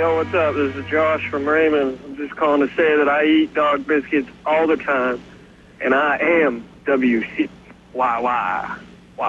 Yo, what's up? This is Josh from Raymond. I'm just calling to say that I eat dog biscuits all the time, and I am WCYY.